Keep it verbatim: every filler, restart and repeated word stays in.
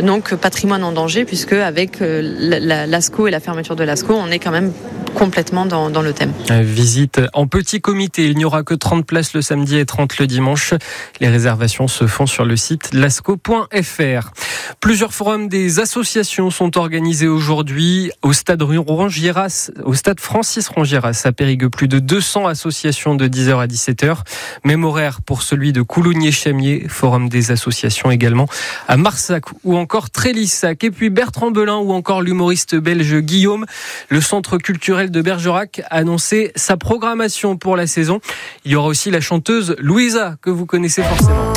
donc patrimoine en danger, puisque avec l'ASCO et la fermeture de l'ASCO, on est quand même complètement dans, dans le thème. Visite en petit comité. Il n'y aura que trente places le samedi et trente le dimanche. Les réservations se font sur le site lasco point f r. Plusieurs forums des associations sont organisés aujourd'hui au stade Rongiras, au stade Francis Rongiras à Périgueux. Plus de deux cents associations de dix heures à dix-sept heures. Même horaire pour celui de Coulognier-Chamier, forum des associations également à Marsac ou encore Trélissac. Et puis Bertrand Belin ou encore l'humoriste belge Guillaume. Le centre culturel de Bergerac a annoncé sa programmation pour la saison. Il y aura aussi la chanteuse Louisa, que vous connaissez forcément.